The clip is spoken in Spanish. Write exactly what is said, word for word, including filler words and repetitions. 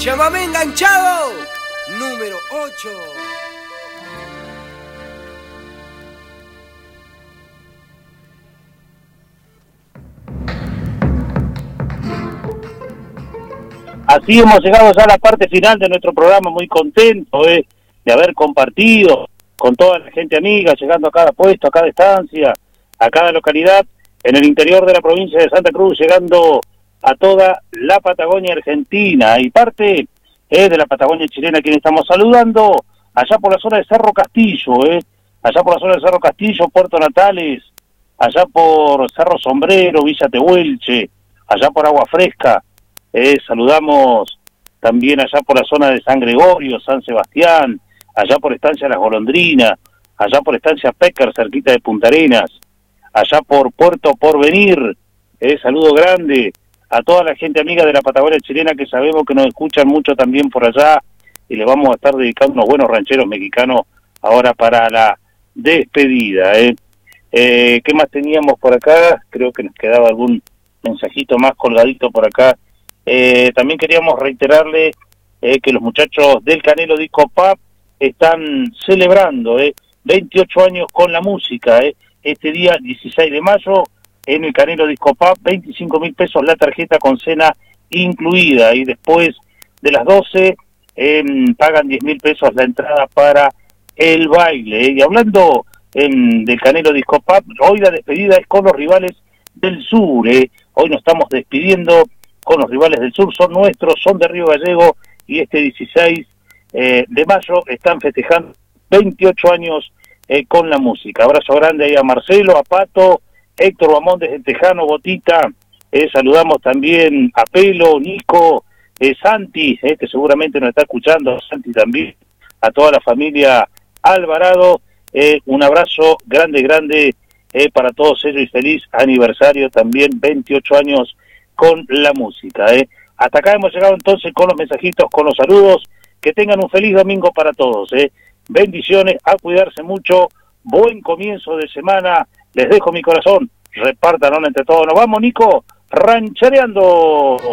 Chamamé enganchado, número ocho. Así hemos llegado ya a la parte final de nuestro programa, muy contento eh, de haber compartido con toda la gente amiga, llegando a cada puesto, a cada estancia, a cada localidad, en el interior de la provincia de Santa Cruz, llegando a toda la Patagonia Argentina y parte eh, de la Patagonia chilena, a quien estamos saludando, allá por la zona de Cerro Castillo, eh, allá por la zona de Cerro Castillo, Puerto Natales, allá por Cerro Sombrero, Villa Tehuelche, allá por Agua Fresca. Eh, saludamos también allá por la zona de San Gregorio, San Sebastián, allá por Estancia Las Golondrinas, allá por Estancia Pécar, cerquita de Punta Arenas, allá por Puerto Porvenir. Eh, saludo grande a toda la gente amiga de la Patagonia chilena, que sabemos que nos escuchan mucho también por allá, y le vamos a estar dedicando unos buenos rancheros mexicanos ahora para la despedida. Eh. Eh, ¿Qué más teníamos por acá? Creo que nos quedaba algún mensajito más colgadito por acá. Eh, también queríamos reiterarle eh, que los muchachos del Canelo Disco Pub están celebrando eh, veintiocho años con la música. Eh, este día dieciséis de mayo en el Canelo Disco Pub, veinticinco mil pesos la tarjeta con cena incluida, y después de las doce eh, pagan diez mil pesos la entrada para el baile. Eh. Y hablando eh, del Canelo Disco Pub, hoy la despedida es con los rivales del sur. Eh. Hoy nos estamos despidiendo con los rivales del sur, son nuestros, son de Río Gallego, y este dieciséis eh, de mayo están festejando veintiocho años eh, con la música. Abrazo grande ahí a Marcelo, a Pato, Héctor Bamón desde Tejano, Botita, eh, saludamos también a Pelo, Nico, eh, Santi, eh, que seguramente nos está escuchando, Santi también, a toda la familia Alvarado, eh, un abrazo grande, grande eh, para todos ellos, y feliz aniversario también, veintiocho años con la música. Eh. Hasta acá hemos llegado entonces con los mensajitos, con los saludos. Que tengan un feliz domingo para todos. Eh. Bendiciones, a cuidarse mucho, buen comienzo de semana, les dejo mi corazón, repártanlo entre todos. Nos vamos, Nico, ranchereando.